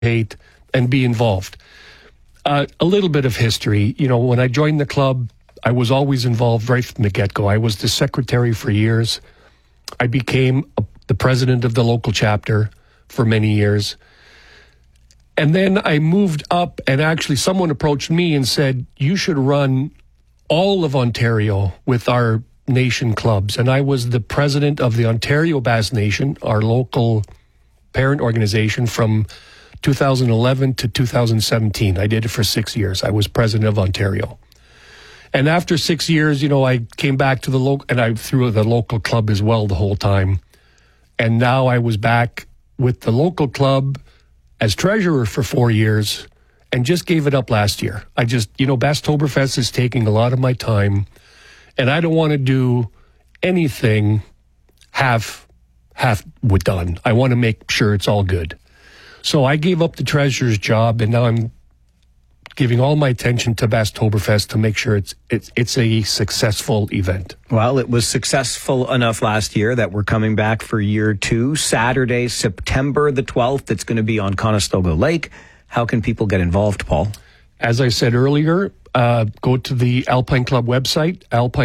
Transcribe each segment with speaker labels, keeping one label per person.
Speaker 1: participate and be involved. A little bit of history. When I joined the club, I was always involved right from the get-go. I was the secretary for years. I became the president of the local chapter for many years. And then I moved up, and actually someone approached me and said, you should run all of Ontario with our nation clubs. And I was the president of the Ontario Bass Nation, our local parent organization, from 2011 to 2017. I did it for 6 years. I was president of Ontario. And after 6 years, I came back to the local, and I threw the local club as well the whole time. And now I was back with the local club as treasurer for 4 years and just gave it up last year. Basstoberfest is taking a lot of my time, and I don't want to do anything half done. I want to make sure it's all good. So I gave up the treasurer's job, and now I'm giving all my attention to Basstoberfest to make sure it's a successful event.
Speaker 2: Well, it was successful enough last year that we're coming back for year 2, Saturday, September the 12th. It's going to be on Conestoga Lake. How can people get involved, Paul?
Speaker 1: As I said earlier, go to the Alpine Club website,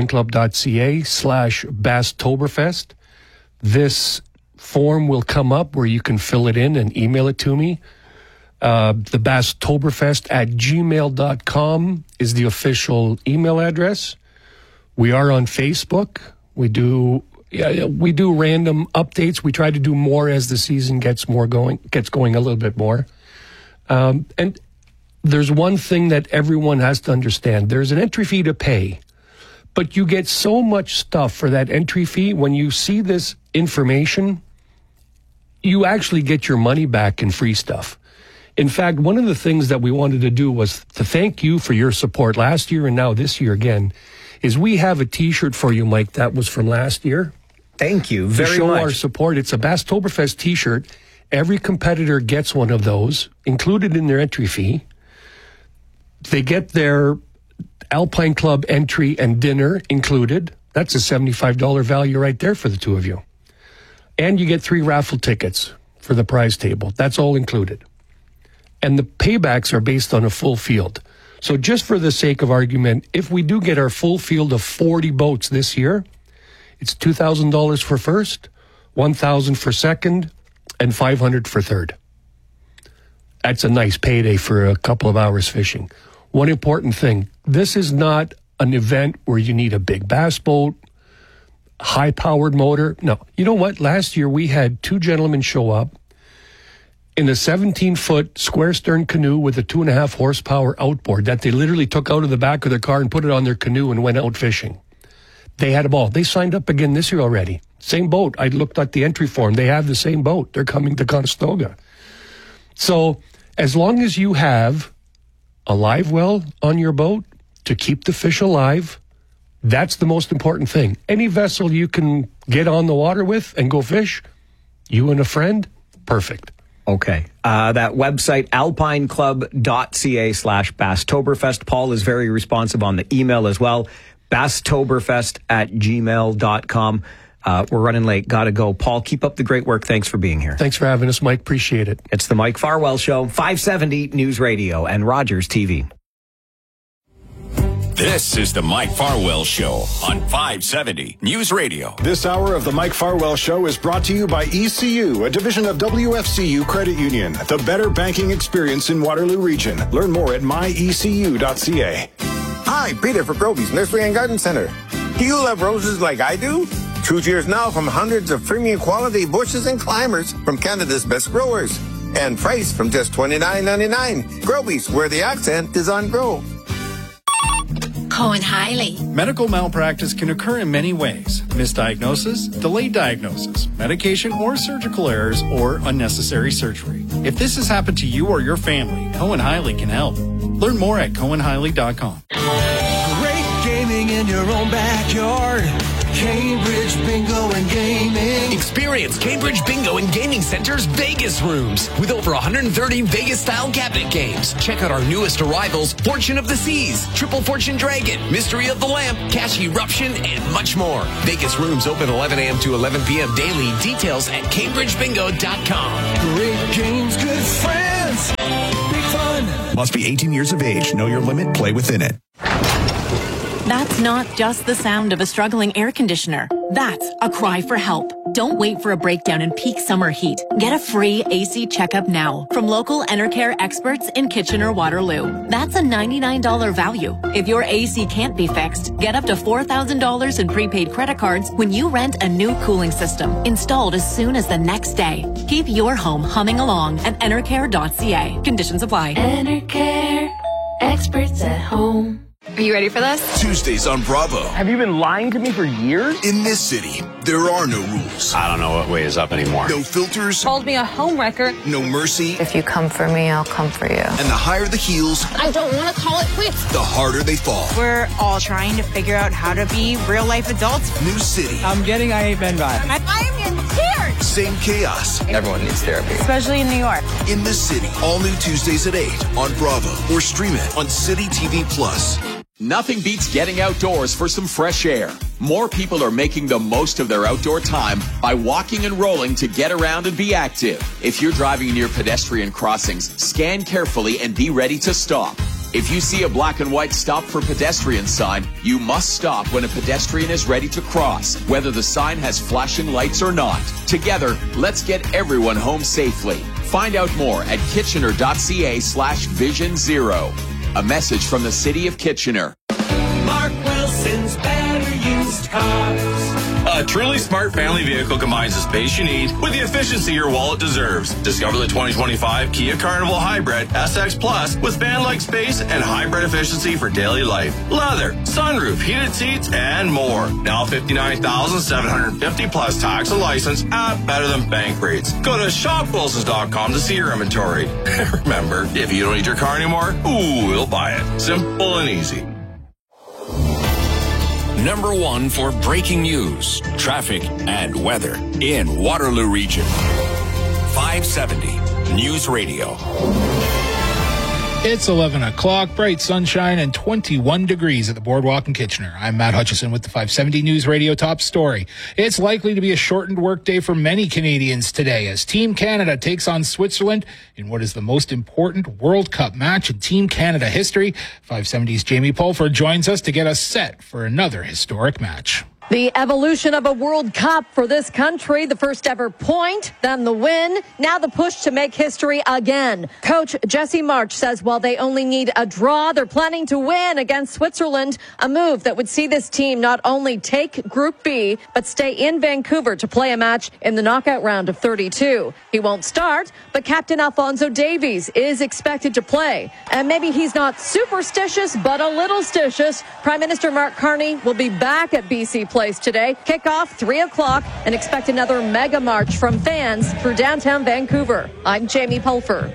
Speaker 1: alpineclub.ca/Basstoberfest. This form will come up where you can fill it in and email it to me. The Basstoberfest@gmail.com is the official email address. We are on Facebook. We do random updates. We try to do more as the season gets going a little bit more. And there's one thing that everyone has to understand. There's an entry fee to pay, but you get so much stuff for that entry fee. When you see this information, you actually get your money back in free stuff. In fact, one of the things that we wanted to do was to thank you for your support last year and now this year again, is we have a T-shirt for you, Mike, that was from last year.
Speaker 2: Thank you very much.
Speaker 1: To show our support. It's a Basstoberfest T-shirt. Every competitor gets one of those, included in their entry fee. They get their Alpine Club entry and dinner included. That's a $75 value right there for the two of you. And you get 3 raffle tickets for the prize table. That's all included. And the paybacks are based on a full field. So just for the sake of argument, if we do get our full field of 40 boats this year, it's $2,000 for first, $1,000 for second, and $500 for third. That's a nice payday for a couple of hours fishing. One important thing, this is not an event where you need a big bass boat, high-powered motor. No. You know what? Last year we had 2 gentlemen show up in a 17-foot square stern canoe with a 2.5 horsepower outboard that they literally took out of the back of their car and put it on their canoe and went out fishing. They had a ball. They signed up again this year already. Same boat. I looked at the entry form. They have the same boat. They're coming to Conestoga. So as long as you have a live well on your boat to keep the fish alive, that's the most important thing. Any vessel you can get on the water with and go fish, you and a friend, perfect.
Speaker 2: Okay. That website, alpineclub.ca/Basstoberfest. Paul is very responsive on the email as well. Basstoberfest@gmail.com. We're running late. Gotta go. Paul, keep up the great work. Thanks for being here.
Speaker 1: Thanks for having us, Mike. Appreciate it.
Speaker 2: It's the Mike Farwell Show, 570 News Radio and Rogers TV.
Speaker 3: This is the Mike Farwell Show on 570 News Radio.
Speaker 4: This hour of the Mike Farwell Show is brought to you by ECU, a division of WFCU Credit Union. The better banking experience in Waterloo Region. Learn more at myecu.ca.
Speaker 5: Hi, Peter for Groby's Nursery and Garden Center. Do you love roses like I do? Choose yours now from hundreds of premium quality bushes and climbers from Canada's best growers. And price from just $29.99. Groby's, where the accent is on grow.
Speaker 6: Cohen Hiley.
Speaker 7: Medical malpractice can occur in many ways. Misdiagnosis, delayed diagnosis, medication or surgical errors, or unnecessary surgery. If this has happened to you or your family, Cohen Hiley can help. Learn more at CohenHiley.com.
Speaker 8: Great gaming in your own backyard. Cambridge Bingo and Gaming.
Speaker 9: Experience Cambridge Bingo and Gaming Center's Vegas rooms with over 130 Vegas-style cabinet games. Check out our newest arrivals, Fortune of the Seas, Triple Fortune Dragon, Mystery of the Lamp, Cash Eruption, and much more. Vegas rooms open 11 a.m. to 11 p.m. daily. Details at CambridgeBingo.com.
Speaker 8: Great games, good friends.
Speaker 10: Must be 18 years of age. Know your limit. Play within it.
Speaker 11: That's not just the sound of a struggling air conditioner. That's a cry for help. Don't wait for a breakdown in peak summer heat. Get a free AC checkup now from local Enercare experts in Kitchener-Waterloo. That's a $99 value. If your AC can't be fixed, get up to $4,000 in prepaid credit cards when you rent a new cooling system installed as soon as the next day. Keep your home humming along at enercare.ca. Conditions apply.
Speaker 6: Enercare, experts at home.
Speaker 12: Are you ready for this?
Speaker 13: Tuesdays on Bravo.
Speaker 14: Have you been lying to me for years?
Speaker 13: In this city, there are no rules.
Speaker 15: I don't know what way is up anymore.
Speaker 13: No filters.
Speaker 12: Called me a homewrecker.
Speaker 13: No mercy.
Speaker 16: If you come for me, I'll come for you.
Speaker 13: And the higher the heels,
Speaker 12: I don't want to call it quits.
Speaker 13: the harder they fall.
Speaker 17: We're all trying to figure out how to be real-life adults.
Speaker 13: New city.
Speaker 18: I'm getting I Hate Men vibes.
Speaker 12: I'm in tears.
Speaker 13: Same chaos.
Speaker 18: Everyone needs therapy.
Speaker 17: Especially in New York.
Speaker 13: In this city. All new Tuesdays at 8 on Bravo. Or stream it on City TV Plus.
Speaker 3: Nothing beats getting outdoors for some fresh air. More people are making the most of their outdoor time by walking and rolling to get around and be active. If you're driving near pedestrian crossings, scan carefully and be ready to stop. If you see a black and white stop for pedestrian sign, you must stop when a pedestrian is ready to cross, whether the sign has flashing lights or not. Together, let's get everyone home safely. Find out more at kitchener.ca/Vision Zero. A message from the City of Kitchener.
Speaker 8: Mark Wilson's Better Used Cars.
Speaker 19: A truly smart family vehicle combines the space you need with the efficiency your wallet deserves. Discover the 2025 Kia Carnival Hybrid SX Plus with van-like space and hybrid efficiency for daily life. Leather, sunroof, heated seats, and more. Now $59,750 plus tax and license at better than bank rates. Go to shopwilsons.com to see your inventory. Remember, if you don't need your car anymore, we'll buy it. Simple and easy.
Speaker 3: Number one for breaking news, traffic, and weather in Waterloo Region. 570 News Radio.
Speaker 20: It's 11 o'clock, bright sunshine and 21 degrees at the Boardwalk in Kitchener. I'm Matt Hutchison with the 570 News Radio top story. It's likely to be a shortened workday for many Canadians today as Team Canada takes on Switzerland in what is the most important World Cup match in Team Canada history. 570's Jamie Pulford joins us to get us set for another historic match.
Speaker 21: The evolution of a World Cup for this country, the first ever point, then the win, now the push to make history again. Coach Jesse March says while they only need a draw, they're planning to win against Switzerland, a move that would see this team not only take Group B, but stay in Vancouver to play a match in the knockout round of 32. He won't start, but Captain Alphonso Davies is expected to play. And maybe he's not superstitious, but a little stitious. Prime Minister Mark Carney will be back at BC Place today. Kickoff 3 o'clock and expect another mega march from fans through downtown Vancouver. I'm Jamie Pulford.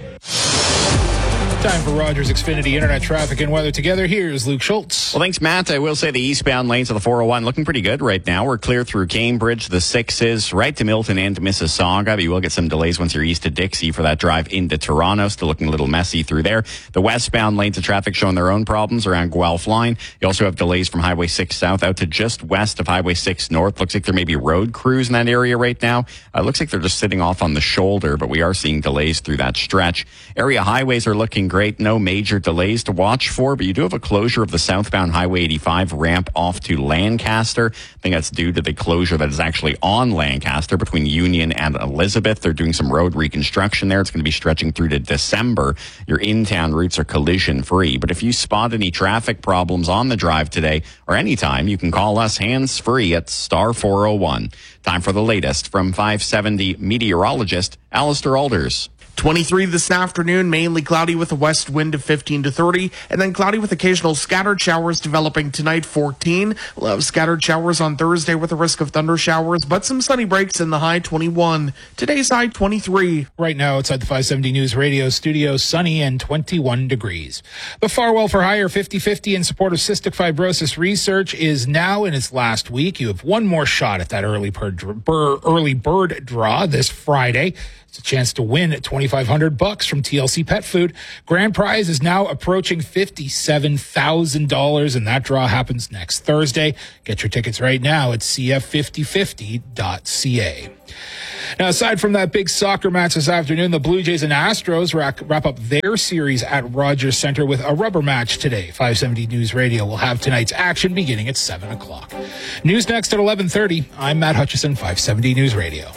Speaker 20: Time for Rogers Xfinity Internet traffic and weather together. Here's Luke Schultz.
Speaker 22: Well, thanks, Matt. I will say the eastbound lanes of the 401 looking pretty good right now. We're clear through Cambridge, the 6s, right to Milton and to Mississauga. But you will get some delays once you're east of Dixie for that drive into Toronto. Still looking a little messy through there. The westbound lanes of traffic showing their own problems around Guelph Line. You also have delays from Highway 6 South out to just west of Highway 6 North. Looks like there may be road crews in that area right now. Looks like they're just sitting off on the shoulder, but we are seeing delays through that stretch. Area highways are looking great. No major delays to watch for, but you do have a closure of the southbound Highway 85 ramp off to Lancaster. I think that's due to the closure that is actually on Lancaster between Union and Elizabeth. They're doing some road reconstruction there. It's going to be stretching through to December. Your in-town routes are collision free, but if you spot any traffic problems on the drive today or anytime, you can call us hands-free at star 401. Time for the latest from 570 meteorologist Alistair Alders.
Speaker 23: 23 this afternoon, mainly cloudy with a west wind of 15 to 30, and then cloudy with occasional scattered showers developing tonight, 14. We'll have scattered showers on Thursday with a risk of thunder showers, but some sunny breaks in the high 21. Today's high 23.
Speaker 20: Right now, outside the 570 News Radio studio, sunny and 21 degrees. The Farwell for Hire 50/50 in support of cystic fibrosis research is now in its last week. You have one more shot at that early bird draw this Friday. It's a chance to win $2,500 from TLC Pet Food. Grand prize is now approaching $57,000, and that draw happens next Thursday. Get your tickets right now at cf5050.ca. Now, aside from that big soccer match this afternoon, the Blue Jays and Astros wrap up their series at Rogers Centre with a rubber match today. 570 News Radio will have tonight's action beginning at 7 o'clock. News next at 11:30. I'm Matt Hutchison, 570 News Radio.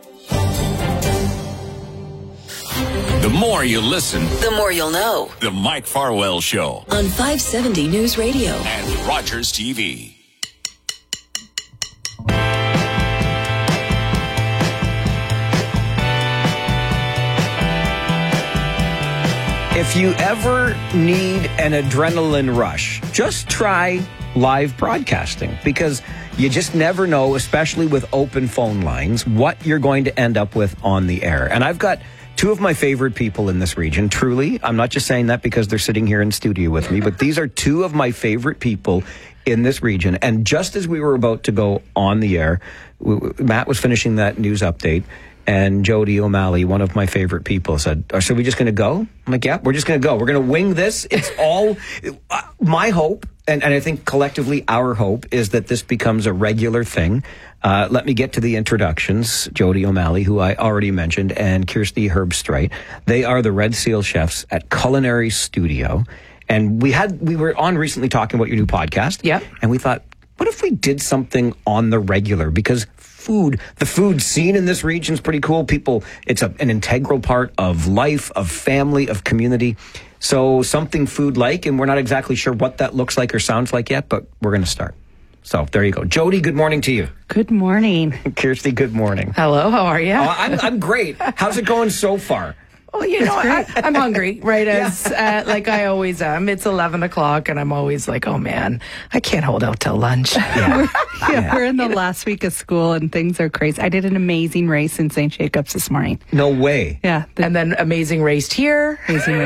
Speaker 1: The more you listen,
Speaker 2: the more you'll know.
Speaker 1: The Mike Farwell Show
Speaker 2: on 570 News Radio
Speaker 1: and Rogers TV.
Speaker 15: If you ever need an adrenaline rush, just try live broadcasting, because you just never know, especially with open phone lines, what you're going to end up with on the air. And I've got two of my favorite people in this region, truly. I'm not just saying that because they're sitting here in studio with me, but these are two of my favorite people in this region. And just as we were about to go on the air, Matt was finishing that news update, and Jody O'Malley, one of my favorite people, said, "So we just going to go?" I'm like, "Yeah, we're just going to go. We're going to wing this." It's all my hope, and I think collectively our hope, is that this becomes a regular thing. Let me get to the introductions. Jody O'Malley, who I already mentioned, and Kirsty Herbstreit. They are the Red Seal chefs at Culinary Studio. And we were on recently talking about your new podcast.
Speaker 24: Yeah.
Speaker 15: And we thought, what if we did something on the regular? Because the food scene in this region is pretty cool. It's an integral part of life, of family, of community. So something food-like, and we're not exactly sure what that looks like or sounds like yet, but we're going to start. So there you go. Jody, good morning to you.
Speaker 24: Good morning.
Speaker 15: Kirsty, good morning.
Speaker 24: Hello, how are you?
Speaker 15: I'm great. How's it going so far?
Speaker 24: Well, I'm hungry, right? As like I always am. It's 11 o'clock, and I'm always like, oh man, I can't hold out till lunch.
Speaker 25: We're in the last week of school, and things are crazy. I did an amazing race in St. Jacobs this morning.
Speaker 15: No way.
Speaker 24: Yeah. And then amazing race here.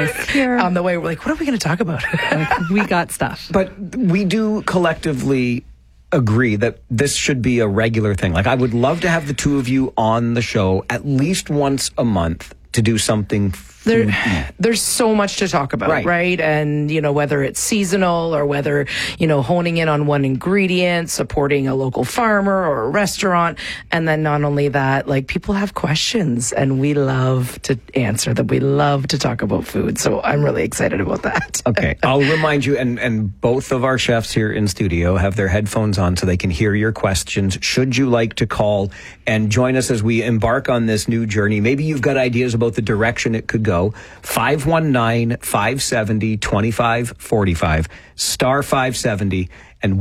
Speaker 24: On the way, we're like, what are we going to talk about?
Speaker 25: We got stuff.
Speaker 15: But we do collectively agree that this should be a regular thing. Like, I would love to have the two of you on the show at least once a month to do something.
Speaker 24: There's so much to talk about, right? And, whether it's seasonal or whether, honing in on one ingredient, supporting a local farmer or a restaurant. And then not only that, like, people have questions and we love to answer them. We love to talk about food. So I'm really excited about that.
Speaker 15: Okay. I'll remind you, and both of our chefs here in studio have their headphones on so they can hear your questions. Should you like to call and join us as we embark on this new journey? Maybe you've got ideas about the direction it could go. 519-570-2545, star 570, and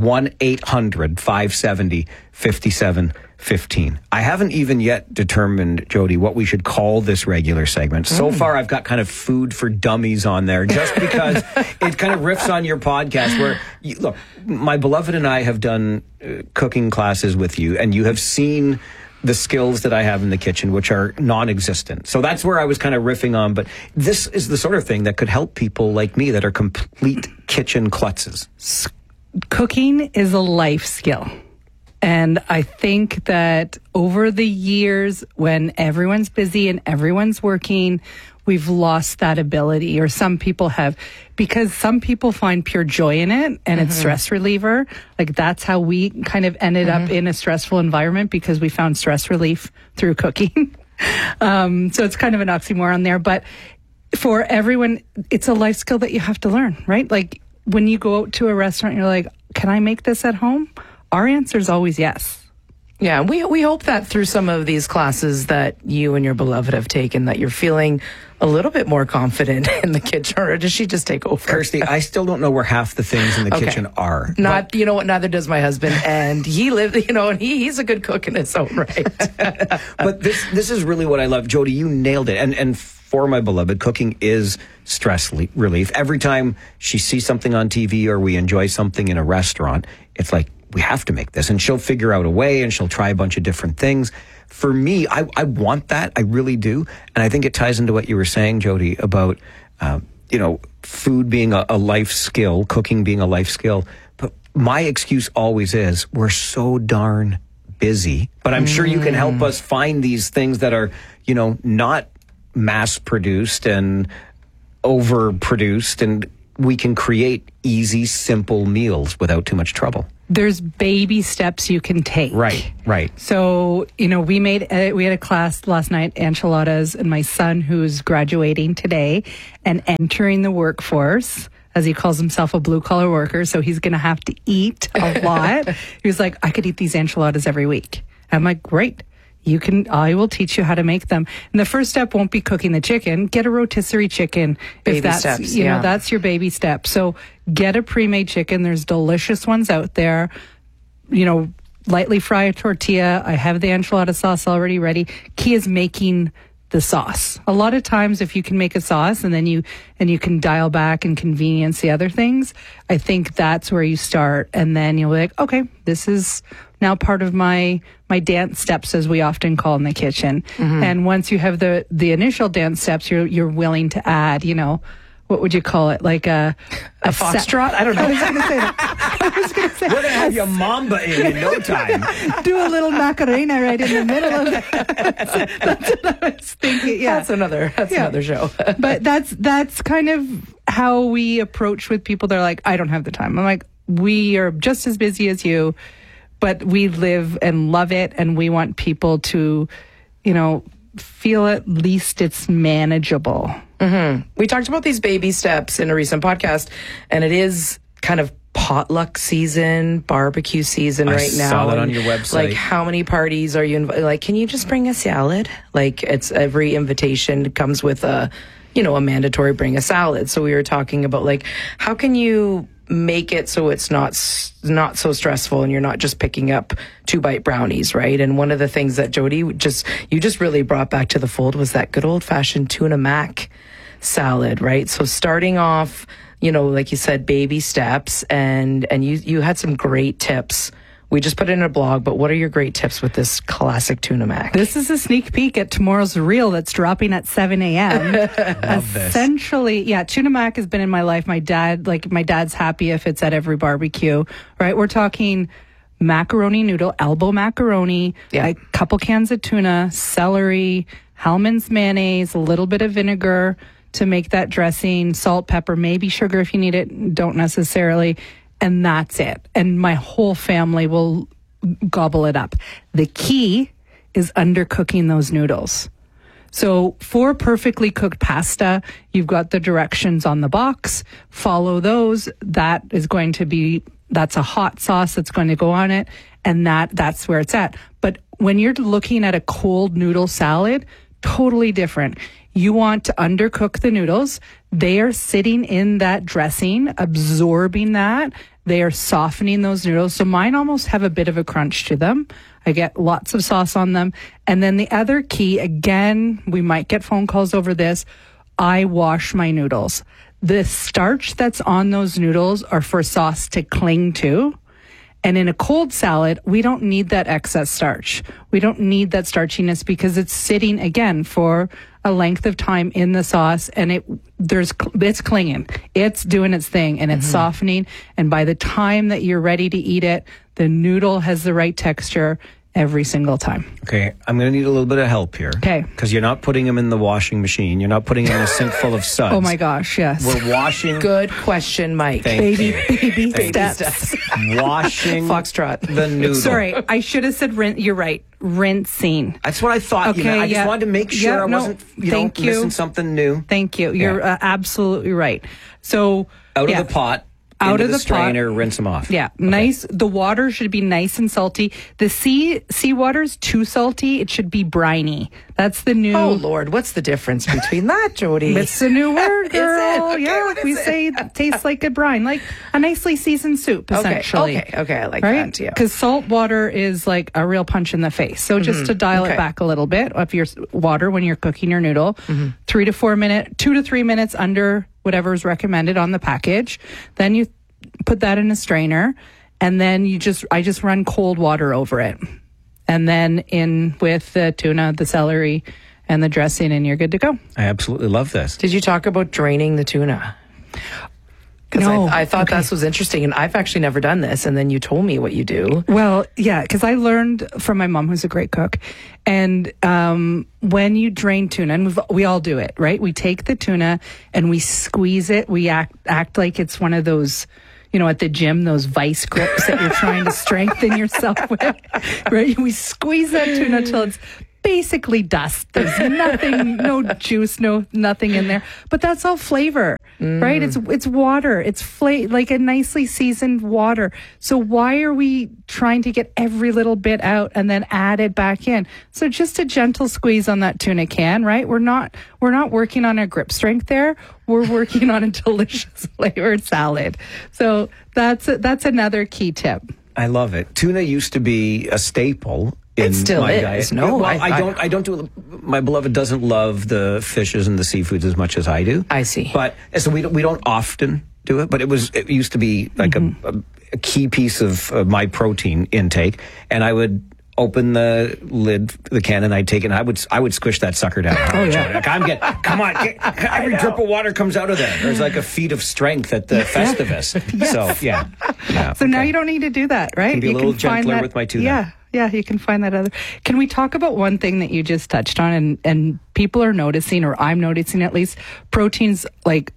Speaker 15: 1-800-570-5715. I haven't even yet determined, Jody, what we should call this regular segment. So far, I've got kind of food for dummies on there, just because it kind of riffs on your podcast where, look, my beloved and I have done cooking classes with you, and you have seen the skills that I have in the kitchen, which are non-existent. So that's where I was kind of riffing on. But this is the sort of thing that could help people like me that are complete kitchen klutzes.
Speaker 25: Cooking is a life skill. And I think that over the years, when everyone's busy and everyone's working, we've lost that ability, or some people have, because some people find pure joy in it, and it's stress reliever. Like, that's how we kind of ended up in a stressful environment, because we found stress relief through cooking. So it's kind of an oxymoron there, but for everyone, it's a life skill that you have to learn, right? Like, when you go out to a restaurant, you're like, can I make this at home? Our answer is always yes.
Speaker 24: Yeah, we hope that through some of these classes that you and your beloved have taken, that you're feeling a little bit more confident in the kitchen. Or does she just take over?
Speaker 15: Kirsty, I still don't know where half the things in the kitchen are.
Speaker 24: You know what? Neither does my husband, and he lived. And he's a good cook in his own right.
Speaker 15: But this is really what I love, Jody. You nailed it, and for my beloved, cooking is stress relief. Every time she sees something on TV or we enjoy something in a restaurant, it's like, we have to make this, and she'll figure out a way, and she'll try a bunch of different things. For me, I want that. I really do. And I think it ties into what you were saying, Jody, about, food being a life skill, cooking being a life skill. But my excuse always is, we're so darn busy. But I'm sure you can help us find these things that are, not mass produced and overproduced, and we can create easy, simple meals without too much trouble.
Speaker 25: There's baby steps you can take.
Speaker 15: Right.
Speaker 25: So, we had a class last night, enchiladas, and my son, who's graduating today and entering the workforce, as he calls himself, a blue-collar worker, so he's going to have to eat a lot. He was like, I could eat these enchiladas every week. I'm like, great. I will teach you how to make them. And the first step won't be cooking the chicken. Get a rotisserie chicken.
Speaker 24: Baby
Speaker 25: if that's,
Speaker 24: steps,
Speaker 25: that's your baby step. So get a pre-made chicken. There's delicious ones out there. Lightly fry a tortilla. I have the enchilada sauce already ready. Key is making the sauce. A lot of times if you can make a sauce and then you can dial back and convenience the other things, I think that's where you start. And then you'll be like, okay, this is now part of my dance steps, as we often call in the kitchen. Mm-hmm. And once you have the initial dance steps, you're willing to add, what would you call it? Like a
Speaker 24: foxtrot? I don't know.
Speaker 25: I was going to say that.
Speaker 15: We're going to have your mamba in no time.
Speaker 25: Do a little Macarena right in the middle of it. That's what I was thinking. Yeah.
Speaker 24: That's another show.
Speaker 25: But that's kind of how we approach with people. They're like, I don't have the time. I'm like, we are just as busy as you, but we live and love it, and we want people to, feel at least it's manageable.
Speaker 24: Mm-hmm. We talked about these baby steps in a recent podcast, and it is kind of potluck season, barbecue season right now. I
Speaker 15: saw that on your website.
Speaker 24: Like, how many parties are you like, can you just bring a salad? Like, it's every invitation comes with a mandatory bring a salad. So we were talking about, like, how can you make it so it's not so stressful and you're not just picking up 2-bite brownies, right? And one of the things that Jody you just really brought back to the fold was that good old-fashioned tuna mac salad, right? So starting off, like you said, baby steps, and you had some great tips. We just put it in a blog, but what are your great tips with this classic tuna mac?
Speaker 25: This is a sneak peek at tomorrow's reel that's dropping at 7 a.m. Essentially, tuna mac has been in my life. My dad's happy if it's at every barbecue, right? We're talking macaroni noodle, elbow macaroni, a couple cans of tuna, celery, Hellmann's mayonnaise, a little bit of vinegar to make that dressing, salt, pepper, maybe sugar if you need it, don't necessarily. And that's it. And my whole family will gobble it up. The key is undercooking those noodles. So for perfectly cooked pasta, you've got the directions on the box. Follow those. That's a hot sauce that's going to go on it. And that's where it's at. But when you're looking at a cold noodle salad, totally different. You want to undercook the noodles. They are sitting in that dressing, absorbing that. They are softening those noodles. So mine almost have a bit of a crunch to them. I get lots of sauce on them. And then the other key, again, we might get phone calls over this. I wash my noodles. The starch that's on those noodles are for sauce to cling to. And in a cold salad, we don't need that excess starch. We don't need that starchiness because it's sitting, again, for a length of time in the sauce, and it's clinging. It's doing its thing, and it's softening. And by the time that you're ready to eat it, the noodle has the right texture every single time.
Speaker 15: Okay, I'm going to need a little bit of help here.
Speaker 25: Okay.
Speaker 15: Because you're not putting them in the washing machine. You're not putting them in a sink full of suds.
Speaker 25: Oh my gosh, yes.
Speaker 15: We're washing.
Speaker 24: Good question, Mike.
Speaker 25: Baby steps.
Speaker 15: Washing
Speaker 24: foxtrot
Speaker 15: the noodle.
Speaker 25: Sorry, I should have said you're right. Rinsing.
Speaker 15: That's what I thought.
Speaker 25: Okay,
Speaker 15: I just wanted to make sure I wasn't missing something new.
Speaker 25: Thank you. You're absolutely right. So
Speaker 15: out of the pot.
Speaker 25: Out of the
Speaker 15: strainer,
Speaker 25: pot,
Speaker 15: rinse them off.
Speaker 25: Yeah, okay. Nice. The water should be nice and salty. The sea water's too salty. It should be briny. That's the new.
Speaker 24: Oh Lord, what's the difference between that, Jody?
Speaker 25: It's a new word, girl.
Speaker 24: Okay,
Speaker 25: we say it tastes like a brine, like a nicely seasoned soup, essentially.
Speaker 24: Okay, I like
Speaker 25: right?
Speaker 24: that. Yeah,
Speaker 25: because salt water is like a real punch in the face. So just to dial it back a little bit of your water when you're cooking your noodle, 2 to 3 minutes under whatever is recommended on the package. Then you put that in a strainer, and then I just run cold water over it, and then in with the tuna, the celery, and the dressing, and you're good to go.
Speaker 15: I absolutely love this.
Speaker 24: Did you talk about draining the tuna? Because
Speaker 25: No.
Speaker 24: I thought this was interesting, and I've actually never done this, and then you told me what you do.
Speaker 25: Well, yeah, because I learned from my mom, who's a great cook. And when you drain tuna, and we all do it, right? We take the tuna and we squeeze it. We act like it's one of those, you know, at the gym, those vice grips that you're trying to strengthen yourself with, right? We squeeze that tuna till it's basically dust. There's nothing, no juice, nothing in there. But that's all flavor, right? It's water. It's like a nicely seasoned water. So why are we trying to get every little bit out and then add it back in? So just a gentle squeeze on that tuna can, right? We're not working on a grip strength there. We're working on a delicious flavored salad. So that's another key tip.
Speaker 15: I love it. Tuna used to be a staple. It
Speaker 24: still
Speaker 15: my
Speaker 24: is.
Speaker 15: diet.
Speaker 24: No,
Speaker 15: well, I don't do it. My beloved doesn't love the fishes and the seafoods as much as I do.
Speaker 24: I see.
Speaker 15: But so we don't often do it, but it used to be like a key piece of my protein intake, and I would open the lid, the can, and I'd take it, and I would squish that sucker down.
Speaker 24: Oh, yeah.
Speaker 15: Like, come on, every drip of water comes out of there. There's like a feat of strength at the Festivus.
Speaker 25: Yes.
Speaker 15: So, yeah.
Speaker 25: So now you don't need to do that, right?
Speaker 15: Can be a little gentler with my tuna.
Speaker 25: Yeah, you can find that other. Can we talk about one thing that you just touched on, and people are noticing, or I'm noticing at least, protein's like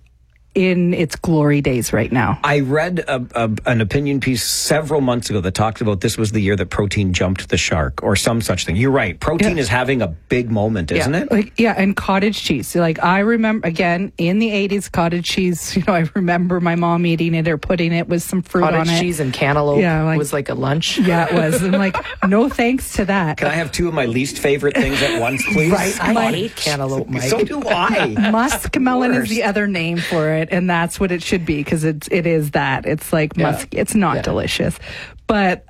Speaker 25: in its glory days right now.
Speaker 15: I read an opinion piece several months ago that talked about this was the year that protein jumped the shark, or some such thing. You're right. Protein is having a big moment, isn't it?
Speaker 25: And cottage cheese. Like, I remember, again, in the 80s, cottage cheese, you know, I remember my mom eating it or putting it with some fruit on it.
Speaker 24: Cottage cheese and cantaloupe was like a lunch.
Speaker 25: Yeah, it was. I'm like, no thanks to that.
Speaker 15: Can I have two of my least favorite things at once, please?
Speaker 24: Right. I hate cantaloupe, Mike.
Speaker 15: So do I.
Speaker 25: Muskmelon is the other name for it, and that's what it should be, because it is that. It's like it's not delicious. But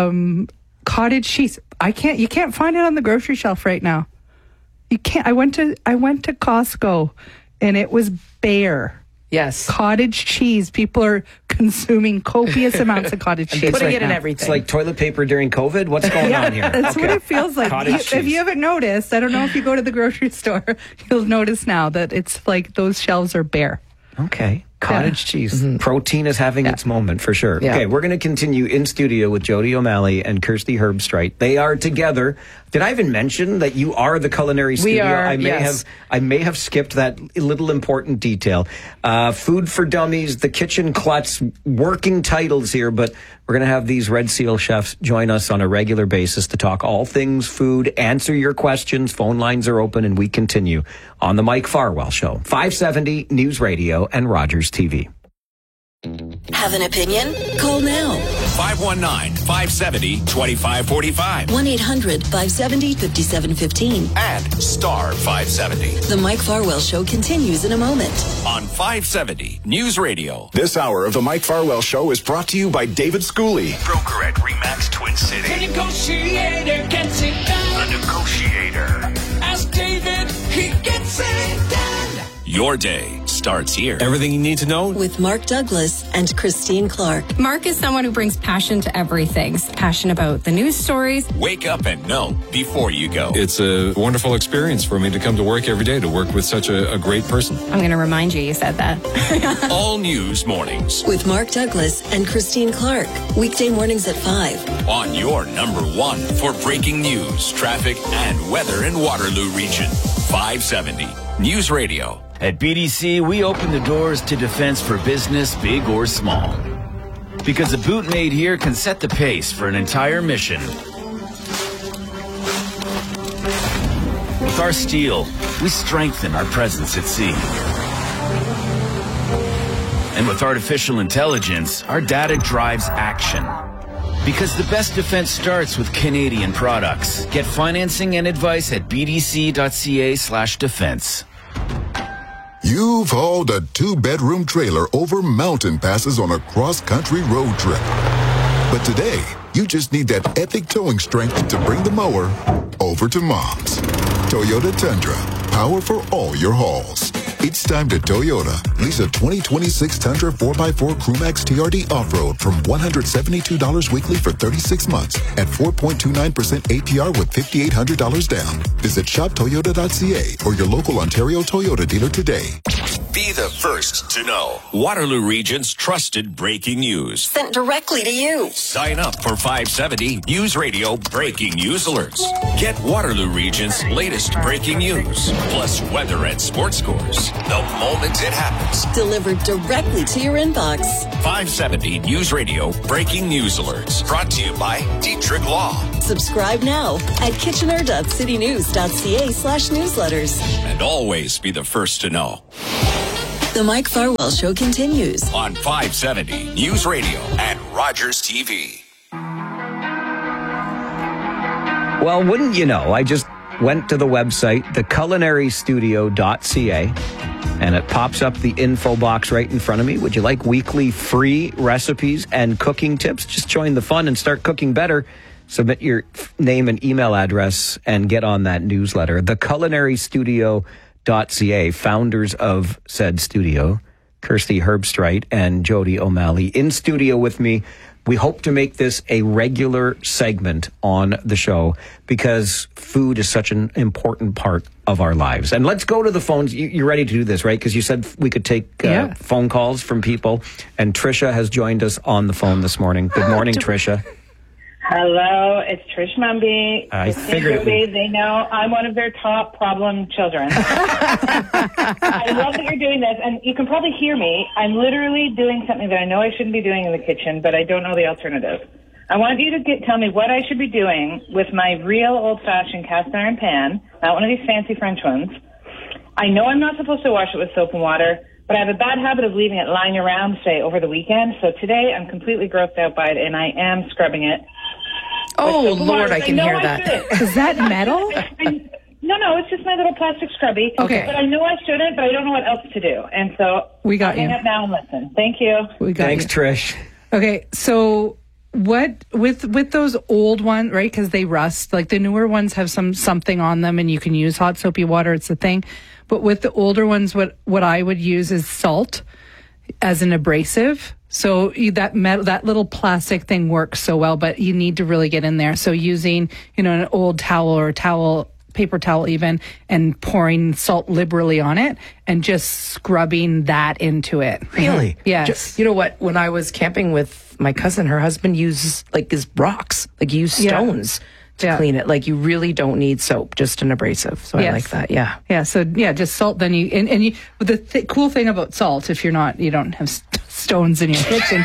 Speaker 25: cottage cheese, you can't find it on the grocery shelf right now. You can't. I went to Costco and it was bare.
Speaker 24: Yes.
Speaker 25: Cottage cheese. People are consuming copious amounts of cottage cheese.
Speaker 24: Putting
Speaker 25: right
Speaker 24: it in
Speaker 25: now.
Speaker 24: everything.
Speaker 15: It's like toilet paper during COVID. What's going on here?
Speaker 25: That's what it feels like. If you haven't noticed, I don't know if you go to the grocery store, you'll notice now that it's like those shelves are bare.
Speaker 15: Okay. Cottage cheese. Protein is having its moment for sure.
Speaker 24: Yeah.
Speaker 15: Okay, we're going to continue in studio with Jody O'Malley and Kirsty Herbstreit. They are together. Did I even mention that you are the culinary studio?
Speaker 24: We are,
Speaker 15: I may have skipped that little important detail. Food for Dummies, the Kitchen Klutz, working titles here, but we're going to have these Red Seal chefs join us on a regular basis to talk all things food, answer your questions. Phone lines are open, and we continue on the Mike Farwell Show. 570 News Radio and Rogers TV.
Speaker 2: Have an opinion? Call now.
Speaker 1: 519-570-2545.
Speaker 2: 1-800-570-5715.
Speaker 1: And star 570.
Speaker 2: The Mike Farwell Show continues in a moment.
Speaker 1: On 570 News Radio.
Speaker 13: This hour of the Mike Farwell Show is brought to you by David Schooley.
Speaker 1: Broker at RE/MAX Twin City.
Speaker 8: The negotiator gets it done.
Speaker 1: The negotiator.
Speaker 8: Ask David, he gets it done.
Speaker 1: Your day starts here.
Speaker 4: Everything you need to know
Speaker 2: with Mark Douglas and Christine Clark.
Speaker 12: Mark is someone who brings passion to everything. He's passionate about the news stories.
Speaker 1: Wake up and know before you go.
Speaker 4: It's a wonderful experience for me to come to work every day, to work with such a great person.
Speaker 12: I'm going to remind you said that.
Speaker 1: All news mornings
Speaker 2: with Mark Douglas and Christine Clark. Weekday mornings at 5.
Speaker 1: On your number one for breaking news, traffic, and weather in Waterloo region. 570 News Radio.
Speaker 5: At BDC, we open the doors to defense for business, big or small. Because a boot made here can set the pace for an entire mission. With our steel, we strengthen our presence at sea. And with artificial intelligence, our data drives action. Because the best defense starts with Canadian products. Get financing and advice at bdc.ca/defense.
Speaker 7: You've hauled a 2-bedroom trailer over mountain passes on a cross-country road trip. But today, you just need that epic towing strength to bring the mower over to Mom's. Toyota Tundra, power for all your hauls. It's time to Toyota. Lease a 2026 Tundra 4x4 Crewmax TRD Off-Road from $172 weekly for 36 months at 4.29% APR with $5,800 down. Visit shoptoyota.ca or your local Ontario Toyota dealer today.
Speaker 1: Be the first to know. Waterloo Region's trusted breaking news.
Speaker 2: Sent directly to you.
Speaker 1: Sign up for 570 News Radio Breaking News Alerts. Get Waterloo Region's latest breaking news, plus weather and sports scores, the moment it happens.
Speaker 2: Delivered directly to your inbox.
Speaker 1: 570 News Radio Breaking News Alerts. Brought to you by Dietrich Law.
Speaker 2: Subscribe now at kitchener.citynews.ca/newsletters.
Speaker 1: And always be the first to know.
Speaker 2: The Mike Farwell Show continues
Speaker 1: on 570 News Radio and Rogers TV.
Speaker 15: Well, wouldn't you know, I just went to the website, theculinarystudio.ca, and it pops up the info box right in front of me. Would you like weekly free recipes and cooking tips? Just join the fun and start cooking better. Submit your name and email address and get on that newsletter. Theculinarystudio.ca, founders of said studio, Kirsty Herbstreit and Jody O'Malley, in studio with me. We hope to make this a regular segment on the show because food is such an important part of our lives. And let's go to the phones. You're ready to do this, right? Because you said we could take phone calls from people. And Tricia has joined us on the phone this morning. Good morning, Tricia.
Speaker 6: Hello, it's Trish Mumby.
Speaker 15: I figured
Speaker 6: they know I'm one of their top problem children. I love that you're doing this, and you can probably hear me. I'm literally doing something that I know I shouldn't be doing in the kitchen, but I don't know the alternative. I want you to tell me what I should be doing with my real old-fashioned cast iron pan, not one of these fancy French ones. I know I'm not supposed to wash it with soap and water, but I have a bad habit of leaving it lying around, say, over the weekend. So today I'm completely grossed out by it, and I am scrubbing it.
Speaker 24: Oh, Lord, I can hear that.
Speaker 25: Is that metal?
Speaker 6: No, it's just my little plastic scrubby.
Speaker 25: Okay.
Speaker 6: But I know I shouldn't, but I don't know what else to do. And so
Speaker 25: we got
Speaker 6: I'll hang up now and listen. Thank you.
Speaker 15: Thanks, Trish.
Speaker 25: Okay, so what with those old ones, right? Because they rust. Like the newer ones have something on them, and you can use hot soapy water. It's the thing. But with the older ones, what I would use is salt as an abrasive. So that little plastic thing works so well, but you need to really get in there. So using, an old towel or paper towel even, and pouring salt liberally on it and just scrubbing that into it.
Speaker 24: Really?
Speaker 25: Yes.
Speaker 24: You know what? When I was camping with my cousin, her husband uses his rocks, stones to clean it. Like you really don't need soap, just an abrasive. So I like that. Yeah.
Speaker 25: Yeah. So just salt. Then you the cool thing about salt, if you don't have stones in your kitchen,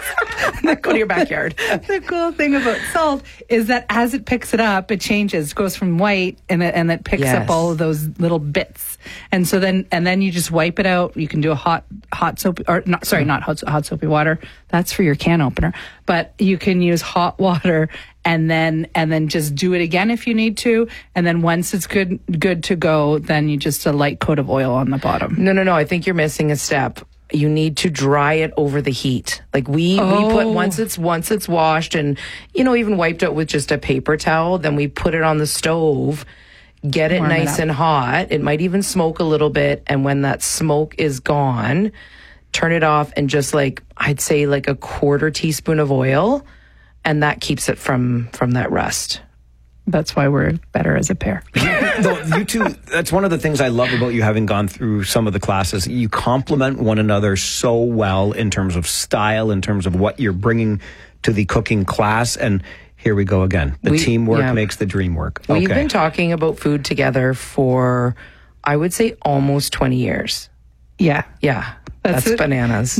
Speaker 24: go to your backyard.
Speaker 25: The cool thing about salt is that as it picks it up, it changes, goes from white, and it picks up all of those little bits. And so then you just wipe it out. You can do a hot soapy, or not hot soapy water. That's for your can opener. But you can use hot water and then just do it again if you need to. And then once it's good to go, then you just a light coat of oil on the bottom.
Speaker 24: No. I think you're missing a step. You need to dry it over the heat. Like we put once it's washed and even wiped out with just a paper towel, then we put it on the stove, get it nice and hot. It might even smoke a little bit, and when that smoke is gone, turn it off and just I'd say a quarter teaspoon of oil, and that keeps it from that rust.
Speaker 25: That's why we're better as a pair.
Speaker 15: You two, that's one of the things I love about you having gone through some of the classes. You complement one another so well in terms of style, in terms of what you're bringing to the cooking class. And here we go again. The teamwork makes the dream work.
Speaker 24: We've been talking about food together for, I would say, almost 20 years.
Speaker 25: Yeah.
Speaker 24: Yeah. That's bananas.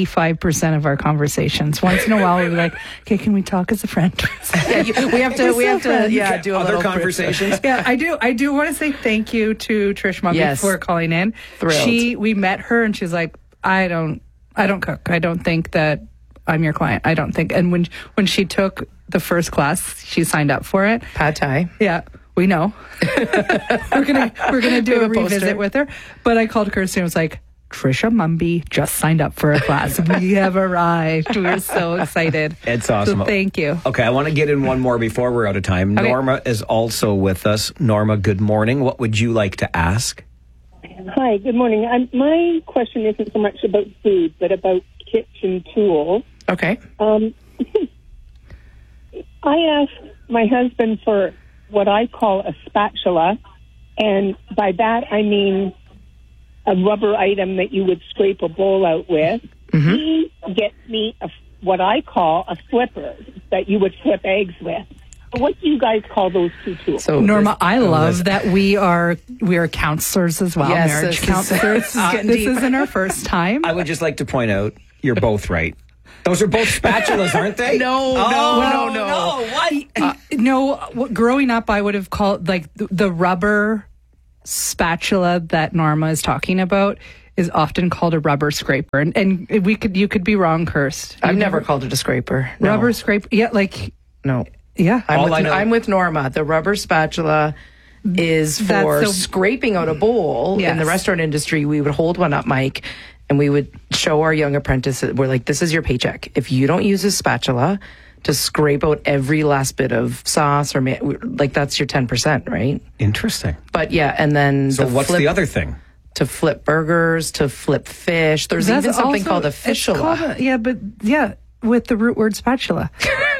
Speaker 25: 95% of our conversations. Once in a while, we're like, "Okay, can we talk as a friend?"
Speaker 24: we have to do
Speaker 15: other conversations.
Speaker 25: Yeah, I do want to say thank you to Trish Mumby for calling in.
Speaker 24: Thrilled.
Speaker 25: We met her and she's like, "I don't cook. I don't think that I'm your client. I don't think." And when she took the first class, she signed up for it.
Speaker 24: Pad Thai.
Speaker 25: Yeah. We know. we're gonna do a revisit with her. But I called Kirsty and was like, Trisha Mumby just signed up for a class. We have arrived. We're so excited.
Speaker 15: It's awesome.
Speaker 25: So thank you.
Speaker 15: Okay, I want to get in one more before we're out of time. Okay. Norma is also with us. Norma, good morning. What would you like to ask?
Speaker 9: Hi, good morning. My question isn't so much about food, but about kitchen tools.
Speaker 24: Okay.
Speaker 9: I asked my husband for what I call a spatula, and by that I mean a rubber item that you would scrape a bowl out with.
Speaker 24: Mm-hmm.
Speaker 9: He gets me what I call a flipper that you would flip eggs with. What do you guys call those two tools?
Speaker 25: So Norma, I love that we are counselors as well,
Speaker 24: Yes,
Speaker 25: marriage
Speaker 24: this is-
Speaker 25: counselors.
Speaker 24: getting
Speaker 25: This
Speaker 24: deep.
Speaker 25: isn't our first time.
Speaker 15: I would just like to point out, you're both right. Those are both spatulas, aren't they?
Speaker 24: No.
Speaker 25: What? No, growing up, I would have called like the rubber spatula that Norma is talking about is often called a rubber scraper, and you could be wrong, Kirst.
Speaker 24: I've never called it a scraper. No.
Speaker 25: Rubber scraper. Yeah, like
Speaker 24: No.
Speaker 25: yeah.
Speaker 24: I'm with Norma. The rubber spatula is for scraping out a bowl.
Speaker 25: Yes.
Speaker 24: In the restaurant industry, we would hold one up, Mike, and we would show our young apprentices, we're like, this is your paycheck. If you don't use a spatula to scrape out every last bit of sauce or like that's your 10%, right?
Speaker 15: Interesting.
Speaker 24: But yeah, and then
Speaker 15: So what's the other thing?
Speaker 24: To flip burgers, to flip fish. There's
Speaker 25: That's
Speaker 24: even something
Speaker 25: also-
Speaker 24: called a
Speaker 25: it's
Speaker 24: fishula.
Speaker 25: with the root word spatula.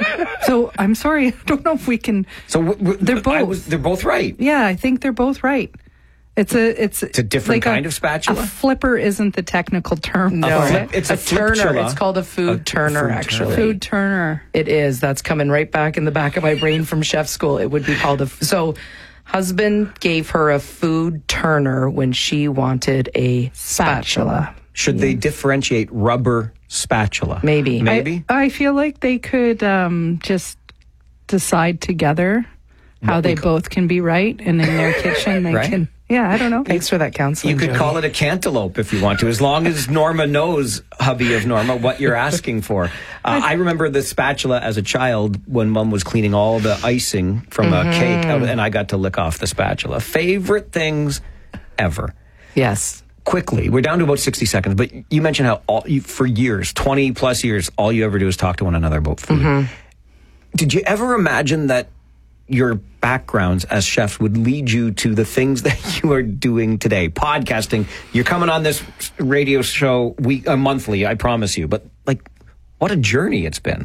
Speaker 25: So I'm sorry, I don't know if we can.
Speaker 15: So
Speaker 25: they're both.
Speaker 15: They're both right.
Speaker 25: Yeah, I think they're both right. It's a
Speaker 15: different kind of spatula?
Speaker 25: A flipper isn't the technical term.
Speaker 24: No,
Speaker 25: for it.
Speaker 15: It's a
Speaker 24: turner.
Speaker 15: fliptula.
Speaker 24: It's called a food turner, actually.
Speaker 25: Food turner.
Speaker 24: It is. That's coming right back in the back of my brain from chef school. It would be called so husband gave her a food turner when she wanted a spatula.
Speaker 15: Should they differentiate rubber spatula?
Speaker 24: Maybe.
Speaker 25: I feel like they could just decide together how they both can be right, and in their kitchen they
Speaker 15: Right?
Speaker 25: can. Yeah, I don't know.
Speaker 24: Thanks for that counseling.
Speaker 15: You could
Speaker 24: Jody.
Speaker 15: call it a cantaloupe if you want to, as long as Norma knows, hubby of Norma, what you're asking for. I remember the spatula as a child when Mom was cleaning all the icing from a cake, and I got to lick off the spatula. Favorite things ever.
Speaker 24: Yes.
Speaker 15: Quickly, we're down to about 60 seconds, but you mentioned how for years, 20 plus years, all you ever do is talk to one another about food. Did you ever imagine that your backgrounds as chefs would lead you to the things that you are doing today? Podcasting, you're coming on this radio show monthly, I promise you, but like, what a journey it's been.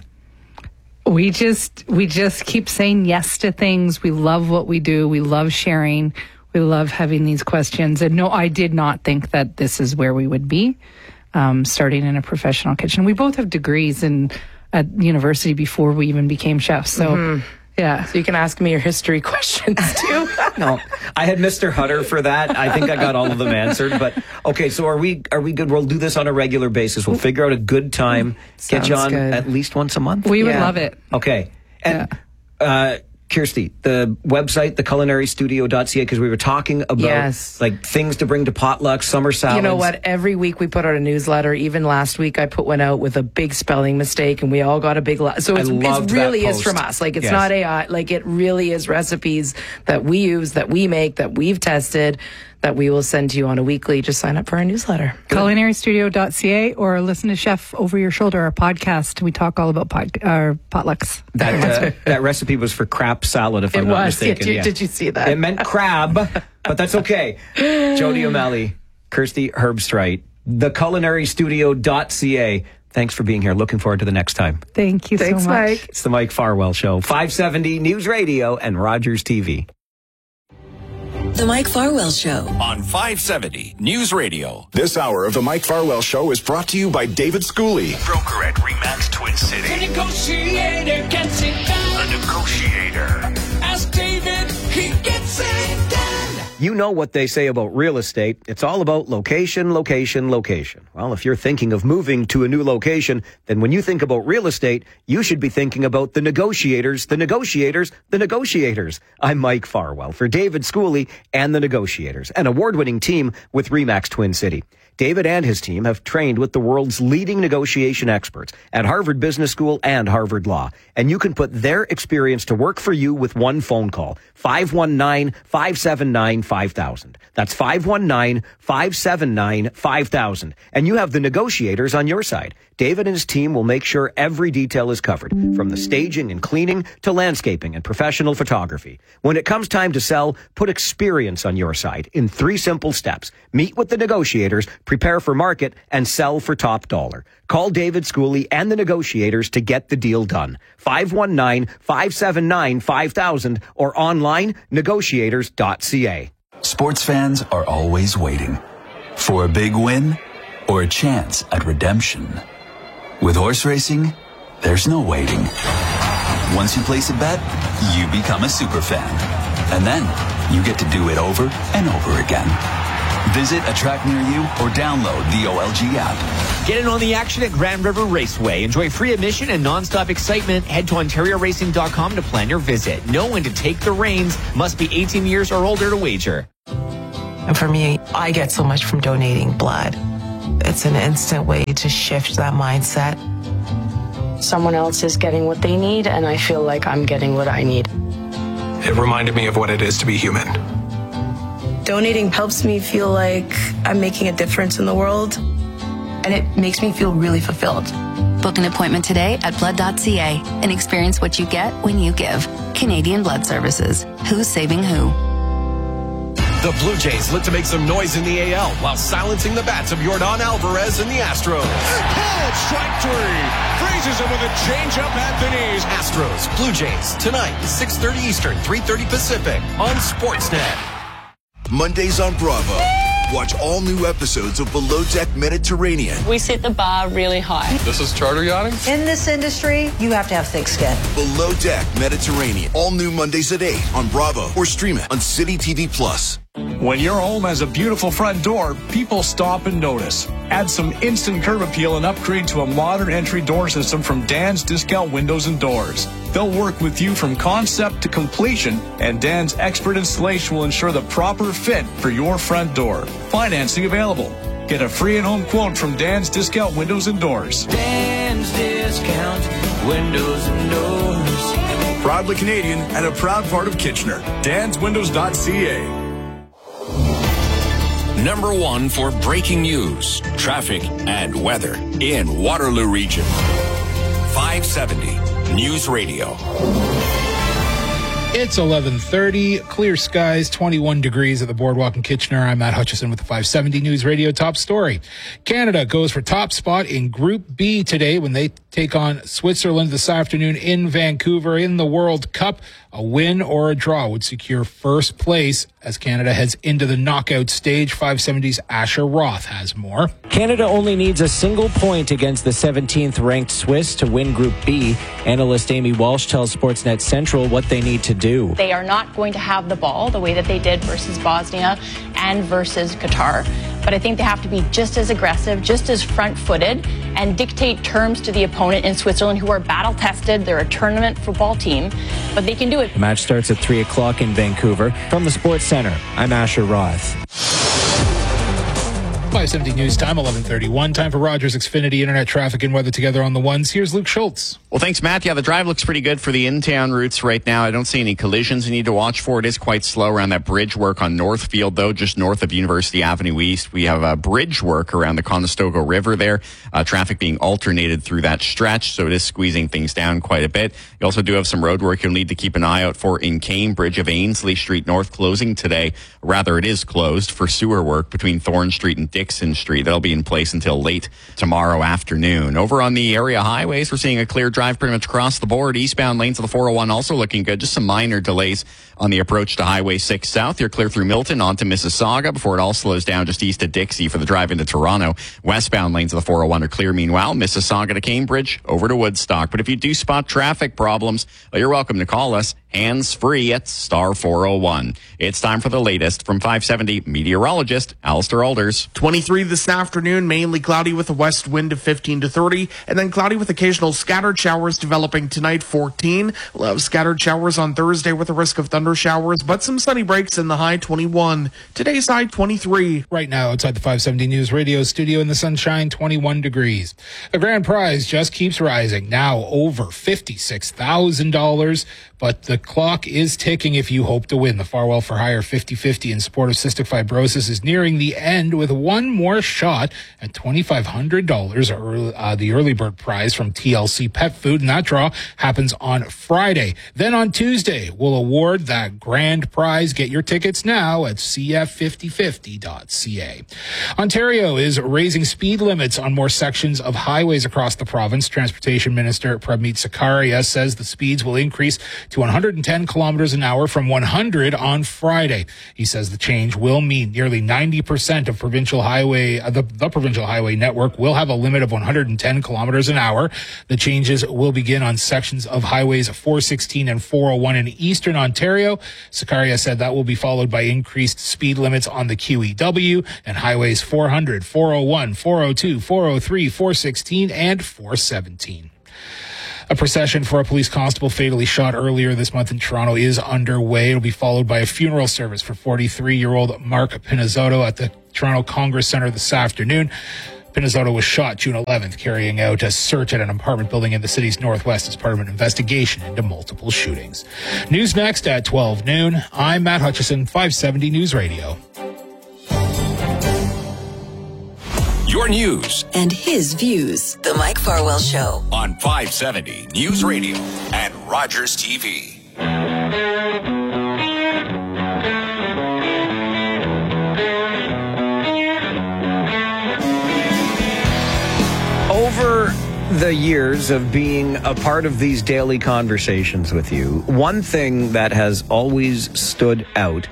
Speaker 25: We just keep saying yes to things. We love what we do. We love sharing. We love having these questions. And no, I did not think that this is where we would be, starting in a professional kitchen. We both have degrees at university before we even became chefs. So, yeah.
Speaker 24: So you can ask me your history questions too.
Speaker 15: No, I had Mr. Hutter for that. I think I got all of them answered. But okay, so are we good? We'll do this on a regular basis. We'll figure out a good time. Get you on
Speaker 24: good.
Speaker 15: at least once a month.
Speaker 25: We would love it.
Speaker 15: Okay. And Kirsty, the website, theculinarystudio.ca, because we were talking about like things to bring to potlucks, summer salads.
Speaker 24: You know what? Every week we put out a newsletter. Even last week I put one out with a big spelling mistake, and we all got a big so it really is from us. Like it's not AI. Like it really is recipes that we use, that we make, that we've tested, that we will send to you on a weekly. Just sign up for our newsletter.
Speaker 25: Culinarystudio.ca, or listen to Chef Over Your Shoulder, our podcast. We talk all about our potlucks.
Speaker 15: That recipe was for crab salad, if I'm not mistaken.
Speaker 24: Did you see that?
Speaker 15: It meant crab, but that's okay. Jody O'Malley, Kirsty Herbstreit, theculinarystudio.ca. Thanks for being here. Looking forward to the next time.
Speaker 25: Thank you so much.
Speaker 24: Mike.
Speaker 15: It's the Mike Farwell Show, 570 News Radio and Rogers TV.
Speaker 2: The Mike Farwell Show
Speaker 1: on 570 News Radio.
Speaker 13: This hour of the Mike Farwell Show is brought to you by David Schooley,
Speaker 1: Broker at RE/MAX Twin City.
Speaker 8: The negotiator gets it done.
Speaker 1: The Negotiator.
Speaker 8: Ask David, he gets it done.
Speaker 15: You know what they say about real estate. It's all about location, location, location. Well, if you're thinking of moving to a new location, then when you think about real estate, you should be thinking about the negotiators, the negotiators, the negotiators. I'm Mike Farwell for David Schooley and the Negotiators, an award-winning team with RE/MAX Twin City. David and his team have trained with the world's leading negotiation experts at Harvard Business School and Harvard Law. And you can put their experience to work for you with one phone call. 519-579-5000. That's 519-579-5000. And you have the negotiators on your side. David and his team will make sure every detail is covered, from the staging and cleaning to landscaping and professional photography. When it comes time to sell, put experience on your side in 3 simple steps. Meet with the negotiators, prepare for market, and sell for top dollar. Call David Schooley and the Negotiators to get the deal done. 519-579-5000 or online, negotiators.ca.
Speaker 10: Sports fans are always waiting. For a big win or a chance at redemption? With horse racing, there's no waiting. Once you place a bet, you become a superfan. And then you get to do it over and over again. Visit a track near you or download the OLG app.
Speaker 11: Get in on the action at Grand River Raceway. Enjoy free admission and non-stop excitement. Head to OntarioRacing.com to plan your visit. Know when to take the reins. Must be 18 years or older to wager.
Speaker 14: And for me, I get so much from donating blood. It's an instant way to shift that mindset.
Speaker 16: Someone else is getting what they need, and I feel like I'm getting what I need.
Speaker 18: It reminded me of what it is to be human.
Speaker 26: Donating helps me feel like I'm making a difference in the world, and it makes me feel really fulfilled.
Speaker 27: Book an appointment today at blood.ca and experience what you get when you give. Canadian Blood Services. Who's saving who?
Speaker 28: The Blue Jays look to make some noise in the AL while silencing the bats of Yordan Alvarez and the Astros.
Speaker 29: Called strike three. Freezes him with a changeup at the knees.
Speaker 28: Astros, Blue Jays, tonight, 6:30 Eastern, 3:30 Pacific on Sportsnet.
Speaker 13: Mondays on Bravo. Watch all new episodes of Below Deck Mediterranean.
Speaker 16: We set the bar really high.
Speaker 18: This is charter yachting?
Speaker 30: In this industry, you have to have thick skin.
Speaker 13: Below Deck Mediterranean. All new Mondays at 8 on Bravo or stream it on City TV Plus.
Speaker 31: When your home has a beautiful front door, people stop and notice. Add some instant curb appeal and upgrade to a modern entry door system from Dan's Discount Windows and Doors. They'll work with you from concept to completion, and Dan's expert installation will ensure the proper fit for your front door. Financing available. Get a free in-home quote from Dan's Discount Windows and Doors.
Speaker 8: Dan's Discount Windows and Doors.
Speaker 31: Proudly Canadian and a proud part of Kitchener. DansWindows.ca.
Speaker 1: Number one for breaking news, traffic, and weather in Waterloo Region. 570 News Radio.
Speaker 20: It's 11:30, clear skies, 21 degrees at the Boardwalk in Kitchener. I'm Matt Hutchison with the 570 News Radio top story. Canada goes for top spot in Group B today when they take on Switzerland this afternoon in Vancouver in the World Cup. A win or a draw would secure first place as Canada heads into the knockout stage. 570's Asher Roth has more.
Speaker 32: Canada only needs a single point against the 17th ranked Swiss to win Group B. Analyst Amy Walsh tells Sportsnet Central what they need to do.
Speaker 33: They are not going to have the ball the way that they did versus Bosnia and versus Qatar. But I think they have to be just as aggressive, just as front-footed, and dictate terms to the opponent in Switzerland, who are battle-tested. They're a tournament football team, but they can do it.
Speaker 32: The match starts at 3 o'clock in Vancouver. From the Sports Center, I'm Asher Roth.
Speaker 20: 570 News Time, 11:31. Time for Rogers Xfinity Internet Traffic and Weather together on the ones. Here's Luke Schultz.
Speaker 22: Well, thanks, Matt. Yeah, the drive looks pretty good for the in-town routes right now. I don't see any collisions you need to watch for. It is quite slow around that bridge work on Northfield, though, just north of University Avenue East. We have bridge work around the Conestoga River there. Traffic being alternated through that stretch, so it is squeezing things down quite a bit. You also do have some road work you'll need to keep an eye out for in Cambridge of Ainslie Street North closing today. Rather, it is closed for sewer work between Thorne Street and Dixon Street. That'll be in place until late tomorrow afternoon. Over on the area highways, we're seeing a clear drive pretty much across the board. Eastbound lanes of the 401 also looking good. Just some minor delays on the approach to Highway 6 South. You're clear through Milton onto Mississauga before it all slows down just east of Dixie for the drive into Toronto. Westbound lanes of the 401 are clear. Meanwhile, Mississauga to Cambridge, over to Woodstock. But if you do spot traffic problems, you're welcome to call us hands-free at star 401. It's time for the latest from 570 meteorologist Alistair Alders.
Speaker 23: 23 this afternoon, mainly cloudy with a west wind of 15 to 30, and then cloudy with occasional scattered showers developing tonight, 14. We'll have scattered showers on Thursday with a risk of thunder showers, but some sunny breaks in the high 21. Today's high 23.
Speaker 20: Right now, outside the 570 News Radio studio in the sunshine, 21 degrees. The grand prize just keeps rising, now over $56,000. But the clock is ticking if you hope to win. The Farwell for Hire 50-50 in support of cystic fibrosis is nearing the end with one more shot at $2,500, the early bird prize from TLC Pet Food. And that draw happens on Friday. Then on Tuesday, we'll award that grand prize. Get your tickets now at cf5050.ca. Ontario is raising speed limits on more sections of highways across the province. Transportation Minister Prabmeet Sakaria says the speeds will increase to 110 kilometers an hour from 100 on Friday. He says the change will mean nearly 90% of provincial highway, the provincial highway network will have a limit of 110 kilometers an hour. The changes will begin on sections of highways 416 and 401 in eastern Ontario. Sakaria said that will be followed by increased speed limits on the QEW and highways 400, 401, 402, 403, 416, and 417. A procession for a police constable fatally shot earlier this month in Toronto is underway. It'll be followed by a funeral service for 43-year-old Mark Pinizzotto at the Toronto Congress Centre this afternoon. Pinizzotto was shot June 11th, carrying out a search at an apartment building in the city's northwest as part of an investigation into multiple shootings. News next at 12 noon. I'm Matt Hutchison, 570 News Radio.
Speaker 1: Your news
Speaker 2: and his views. The Mike Farwell Show
Speaker 1: on 570 News Radio and Rogers TV.
Speaker 15: Over the years of being a part of these daily conversations with you, one thing that has always stood out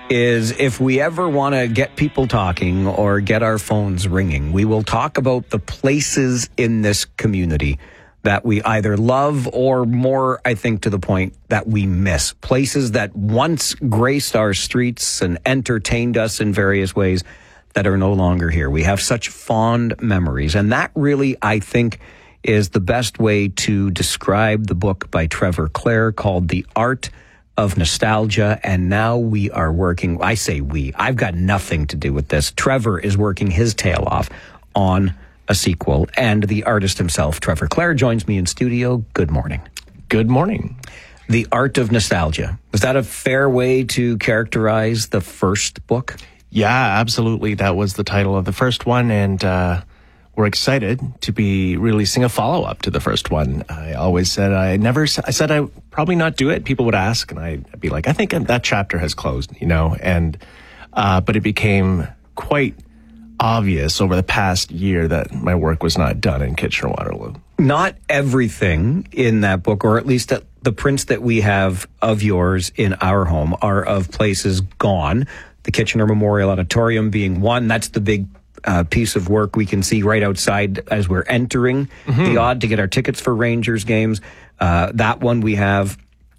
Speaker 15: is if we ever want to get people talking or get our phones ringing, we will talk about the places in this community that we either love or, more, I think, to the point, that we miss. Places that once graced our streets and entertained us in various ways that are no longer here. We have such fond memories. And that really, I think, is the best way to describe the book by Trevor Clare called The Art of Nostalgia. And now we are working, I say we, I've got nothing to do with this. Trevor is working his tail off on a sequel, and the artist himself, Trevor Clare, joins me in studio. Good morning.
Speaker 3: Good morning.
Speaker 15: The Art of Nostalgia. Was that a fair way to characterize the first book?
Speaker 3: Yeah, absolutely. That was the title of the first one, and we're excited to be releasing a follow-up to the first one. I always said I said I would probably not do it. People would ask, and I'd be like, I think that chapter has closed, and but it became quite obvious over the past year that my work was not done in Kitchener-Waterloo.
Speaker 15: Not everything in that book, or at least the prints that we have of yours in our home, are of places gone. The Kitchener Memorial Auditorium being one. That's the big piece of work we can see right outside as we're entering the Odd to get our tickets for Rangers games. That one we have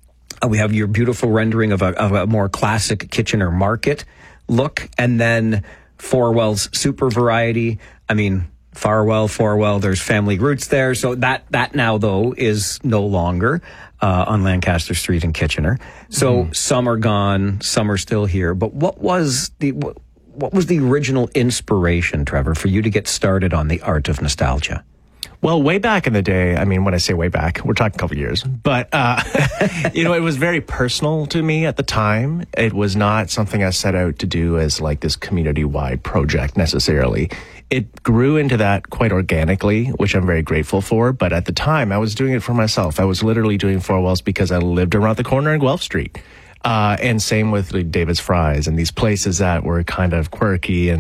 Speaker 15: your beautiful rendering of a more classic Kitchener market look, and then Farwell's super variety. I mean, Farwell, there's family roots there. So that now, though, is no longer on Lancaster Street in Kitchener. So some are gone, some are still here. But what was the original inspiration, Trevor, for you to get started on The Art of Nostalgia?
Speaker 3: Well, way back in the day, I mean, when I say way back, we're talking a couple of years, but, it was very personal to me at the time. It was not something I set out to do as like this community-wide project necessarily. It grew into that quite organically, which I'm very grateful for. But at the time, I was doing it for myself. I was literally doing Farwell's because I lived around the corner in Guelph Street. And same with like David's Fries and these places that were kind of quirky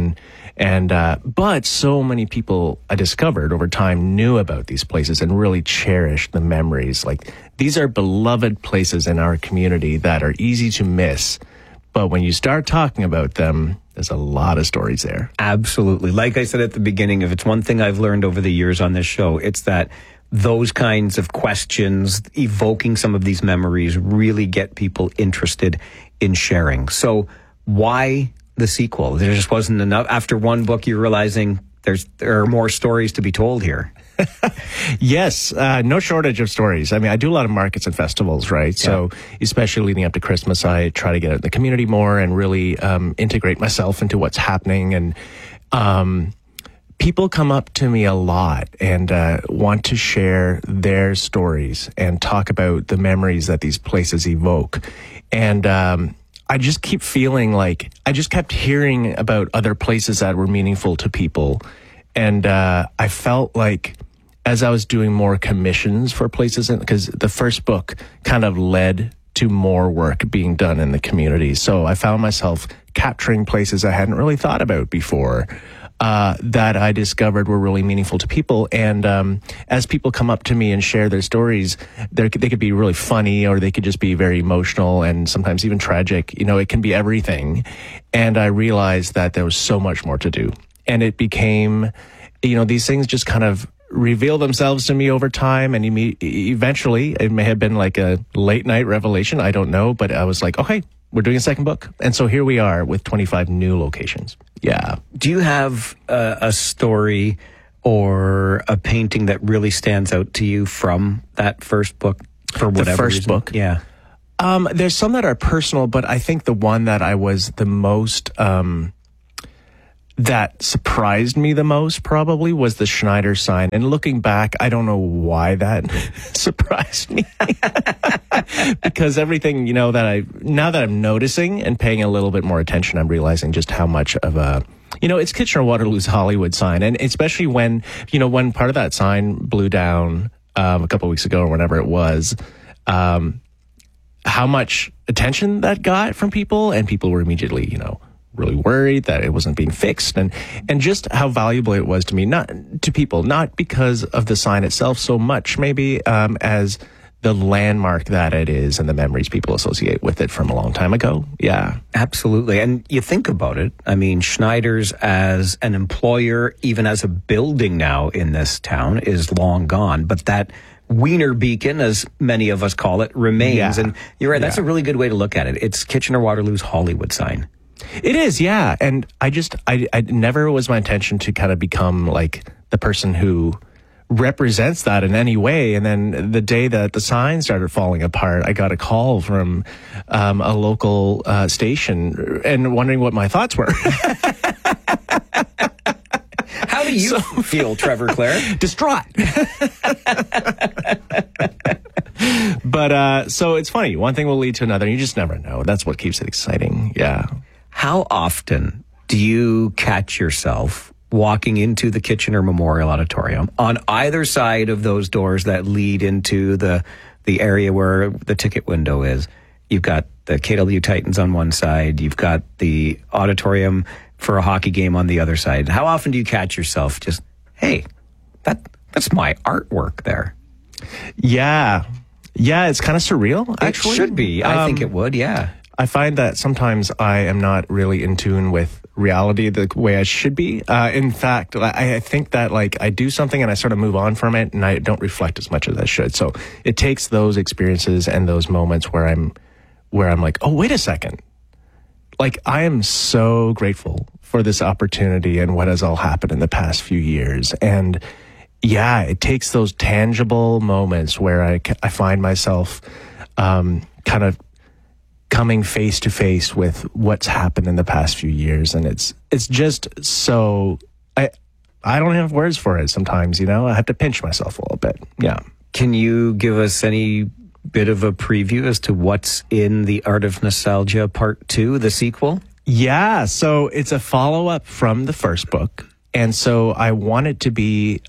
Speaker 3: but so many people I discovered over time knew about these places and really cherished the memories. Like, these are beloved places in our community that are easy to miss. But when you start talking about them, there's a lot of stories there.
Speaker 15: Absolutely. Like I said at the beginning, if it's one thing I've learned over the years on this show, it's that those kinds of questions, evoking some of these memories, really get people interested in sharing. So why the sequel? There just wasn't enough. After one book, you're realizing there are more stories to be told here.
Speaker 3: Yes, no shortage of stories. I mean, I do a lot of markets and festivals, right? Yeah. So especially leading up to Christmas, I try to get out in the community more and really integrate myself into what's happening. And people come up to me a lot and want to share their stories and talk about the memories that these places evoke. And I just keep feeling like I just kept hearing about other places that were meaningful to people. And I felt like as I was doing more commissions for places, because the first book kind of led to more work being done in the community. So I found myself capturing places I hadn't really thought about before. that I discovered were really meaningful to people. And as people come up to me and share their stories, they could be really funny, or they could just be very emotional and sometimes even tragic. You know, it can be everything. And I realized that there was so much more to do. And it became, you know, these things just kind of reveal themselves to me over time. And eventually, it may have been like a late night revelation. I don't know. But I was like, okay, we're doing a second book. And so here we are with 25 new locations. Yeah.
Speaker 15: Do you have a story or a painting that really stands out to you from that first book for whatever
Speaker 3: the first
Speaker 15: reason?
Speaker 3: book?
Speaker 15: Yeah.
Speaker 3: There's some that are personal, but I think the one that I was the most, that surprised me the most probably was the Schneider sign. And looking back, I don't know why that surprised me. Because everything, you know, now that I'm noticing and paying a little bit more attention, I'm realizing just how much of a, you know, it's Kitchener-Waterloo's Hollywood sign. And especially when, you know, when part of that sign blew down a couple of weeks ago or whenever it was, how much attention that got from people, and people were immediately, you know, really worried that it wasn't being fixed, and just how valuable it was to me, not to people, not because of the sign itself so much, maybe as the landmark that it is and the memories people associate with it from a long time ago. Yeah.
Speaker 15: Absolutely. And you think about it, I mean, Schneider's as an employer, even as a building now in this town, is long gone, but that Wiener Beacon, as many of us call it, remains. Yeah. And you're right, that's a really good way to look at it. It's Kitchener-Waterloo's Hollywood sign.
Speaker 3: It is, yeah. And I never was my intention to kind of become like the person who represents that in any way. And then the day that the sign started falling apart, I got a call from a local station and wondering what my thoughts were.
Speaker 15: How do you feel, Trevor Clare?
Speaker 3: Distraught. But so it's funny. One thing will lead to another. You just never know. That's what keeps it exciting. Yeah.
Speaker 15: How often do you catch yourself walking into the Kitchener Memorial Auditorium on either side of those doors that lead into the area where the ticket window is? You've got the KW Titans on one side. You've got the auditorium for a hockey game on the other side. How often do you catch yourself just, hey, that's my artwork there?
Speaker 3: Yeah. Yeah, it's kind of surreal, actually.
Speaker 15: It should be. I think it would, yeah.
Speaker 3: I find that sometimes I am not really in tune with reality the way I should be. In fact, I think that like I do something and I sort of move on from it and I don't reflect as much as I should. So it takes those experiences and those moments where I'm like, oh, wait a second. Like, I am so grateful for this opportunity and what has all happened in the past few years. And yeah, it takes those tangible moments where I find myself kind of coming face to face with what's happened in the past few years. And it's just so, I don't have words for it sometimes, you know? I have to pinch myself a little bit. Yeah.
Speaker 15: Can you give us any bit of a preview as to what's in The Art of Nostalgia Part 2, the sequel?
Speaker 3: Yeah, so it's a follow-up from the first book. And so I want it to be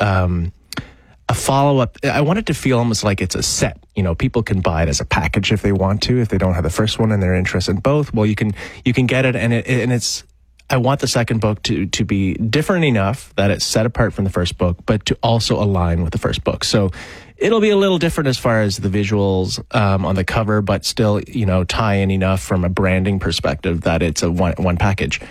Speaker 3: a follow-up. I want it to feel almost like it's a set. You know, people can buy it as a package if they want to. If they don't have the first one and they're interested in both, well, you can get it. And it's. I want the second book to be different enough that it's set apart from the first book, but to also align with the first book. So it'll be a little different as far as the visuals on the cover, but still, you know, tie in enough from a branding perspective that it's a one package.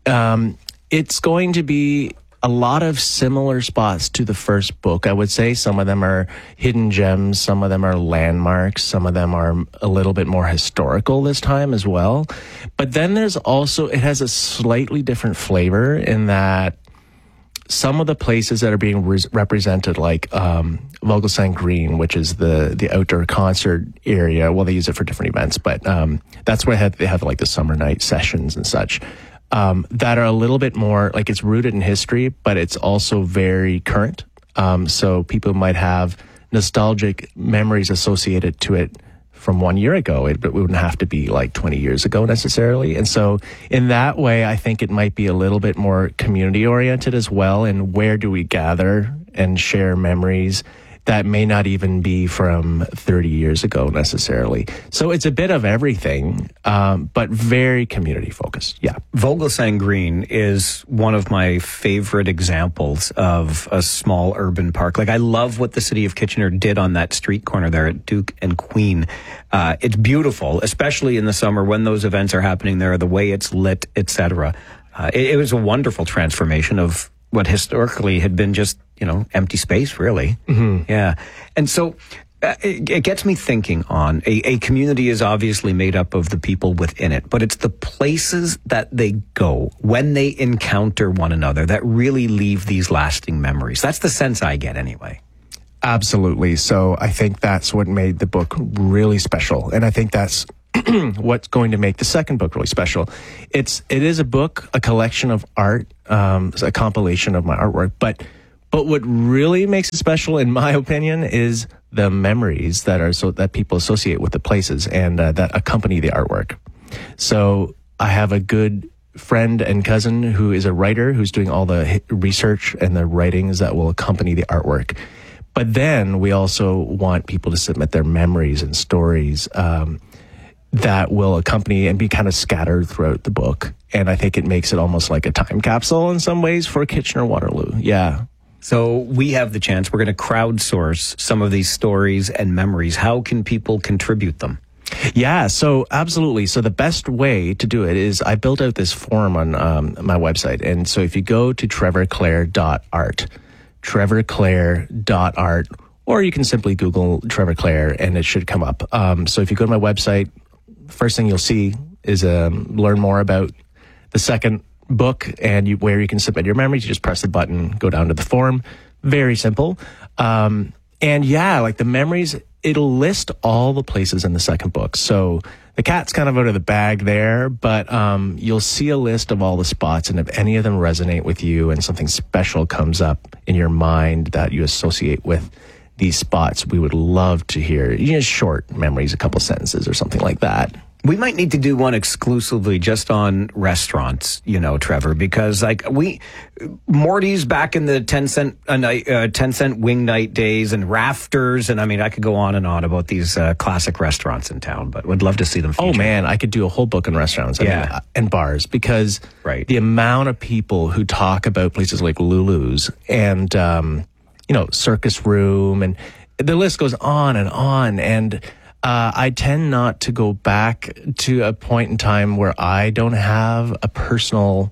Speaker 3: It's going to be a lot of similar spots to the first book. I would say some of them are hidden gems, some of them are landmarks, some of them are a little bit more historical this time as well. But then there's also, it has a slightly different flavor in that some of the places that are being represented, like Vogelsang Green, which is the outdoor concert area. Well, they use it for different events, but that's where they have like the summer night sessions and such. That are a little bit more like it's rooted in history, but it's also very current. So people might have nostalgic memories associated to it from 1 year ago. It wouldn't have to be like 20 years ago necessarily. And so in that way, I think it might be a little bit more community oriented as well. And where do we gather and share memories that may not even be from 30 years ago necessarily. So it's a bit of everything, but very community focused. Yeah.
Speaker 15: Vogelsang Green is one of my favorite examples of a small urban park. Like, I love what the city of Kitchener did on that street corner there at Duke and Queen. It's beautiful, especially in the summer when those events are happening there, the way it's lit, etc. It was a wonderful transformation of what historically had been just, empty space, really.
Speaker 3: Mm-hmm.
Speaker 15: Yeah. And so it gets me thinking on a community is obviously made up of the people within it, but it's the places that they go when they encounter one another that really leave these lasting memories. That's the sense I get anyway.
Speaker 3: Absolutely. So I think that's what made the book really special. And I think that's what's going to make the second book really special. It is a book, a collection of art, a compilation of my artwork, but what really makes it special, in my opinion, is the memories that people associate with the places and that accompany the artwork. So I have a good friend and cousin who is a writer who's doing all the research and the writings that will accompany the artwork. But then we also want people to submit their memories and stories that will accompany and be kind of scattered throughout the book. And I think it makes it almost like a time capsule in some ways for Kitchener-Waterloo. Yeah.
Speaker 15: So we have the chance. We're going to crowdsource some of these stories and memories. How can people contribute them?
Speaker 3: Yeah, so absolutely. So the best way to do it is I built out this form on my website. And so if you go to trevorclaire.art, trevorclaire.art, or you can simply Google Trevor Claire and it should come up. So if you go to my website, first thing you'll see is learn more about the second book and where you can submit your memories. You just press the button, go down to the form. Very simple. And yeah, like the memories, it'll list all the places in the second book. So the cat's kind of out of the bag there, but you'll see a list of all the spots, and if any of them resonate with you and something special comes up in your mind that you associate with these spots, we would love to hear short memories, a couple sentences or something like that.
Speaker 15: We might need to do one exclusively just on restaurants, Trevor, because Morty's back in the 10-cent wing night days and Rafters. And I mean, I could go on and on about these classic restaurants in town, but would love to see them featured.
Speaker 3: Oh man, I could do a whole book on restaurants and bars, because the amount of people who talk about places like Lulu's and, Circus Room, and the list goes on and on. And I tend not to go back to a point in time where I don't have a personal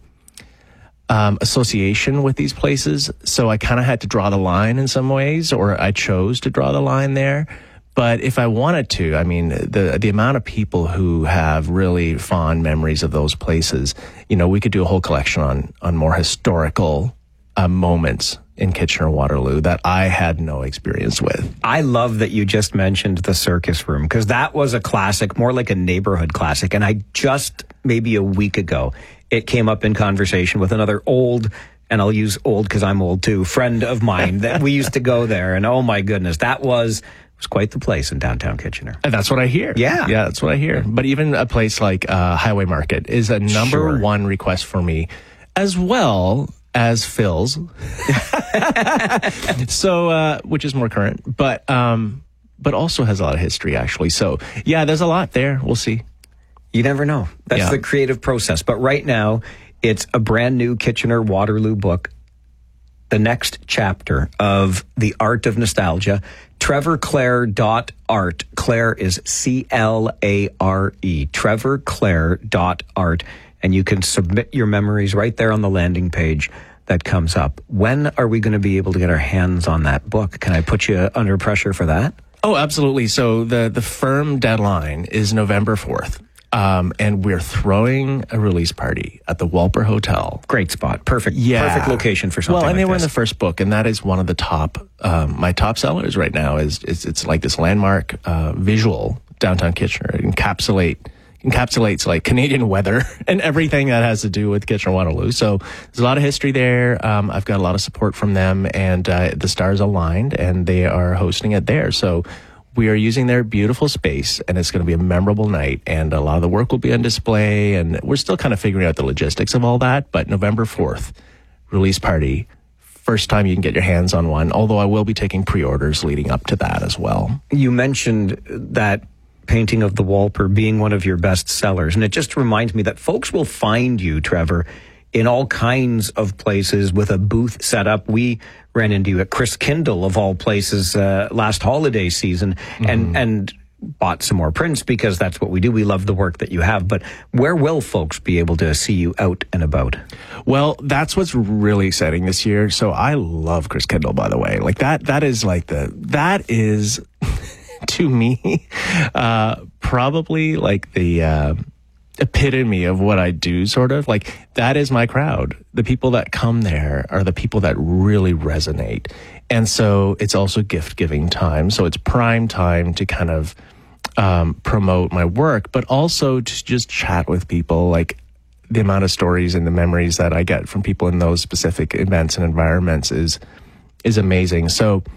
Speaker 3: association with these places. So I kind of had to draw the line in some ways, or I chose to draw the line there. But if I wanted to, I mean, the amount of people who have really fond memories of those places, we could do a whole collection on more historical moments in Kitchener-Waterloo that I had no experience with.
Speaker 15: I love that you just mentioned the Circus Room, because that was a classic, more like a neighborhood classic. And I just, maybe a week ago, it came up in conversation with another old, and I'll use old because I'm old too, friend of mine that we used to go there. And oh my goodness, it was quite the place in downtown Kitchener.
Speaker 3: And that's what I hear.
Speaker 15: Yeah,
Speaker 3: that's what I hear. But even a place like Highway Market is a number one request for me, as well as Phil's. So, which is more current, but also has a lot of history, actually. So, yeah, there's a lot there. We'll see.
Speaker 15: You never know. That's the creative process. But right now, it's a brand new Kitchener-Waterloo book, the next chapter of The Art of Nostalgia. TrevorClaire.art. Claire is CLARE. TrevorClaire.art. And you can submit your memories right there on the landing page that comes up. When are we going to be able to get our hands on that book? Can I put you under pressure for that?
Speaker 3: Oh, absolutely. So the firm deadline is November 4th. And we're throwing a release party at the Walper Hotel.
Speaker 15: Great spot. Perfect. Yeah. Perfect location for something
Speaker 3: like this. Well, and they were in
Speaker 15: this.
Speaker 3: the first book, and that is one of the top, my top sellers right now it's like this landmark, visual downtown Kitchener. It encapsulates like Canadian weather and everything that has to do with Kitchener-Waterloo. So there's a lot of history there. I've got a lot of support from them, and the stars aligned, and they are hosting it there. So we are using their beautiful space, and it's going to be a memorable night, and a lot of the work will be on display, and we're still kind of figuring out the logistics of all that. But November 4th, release party, first time you can get your hands on one, although I will be taking pre-orders leading up to that as well.
Speaker 15: You mentioned that painting of the Walper being one of your best sellers, and it just reminds me that folks will find you, Trevor, in all kinds of places with a booth set up. We ran into you at Chris Kindle, of all places, last holiday season, and bought some more prints because that's what we do. We love the work that you have. But where will folks be able to see you out and about?
Speaker 3: Well, that's what's really exciting this year. So I love Chris Kindle, by the way. Like that is to me, probably like the epitome of what I do, sort of. Like, that is my crowd. The people that come there are the people that really resonate. And so it's also gift-giving time. So it's prime time to kind of promote my work, but also to just chat with people. Like, the amount of stories and the memories that I get from people in those specific events and environments is amazing. So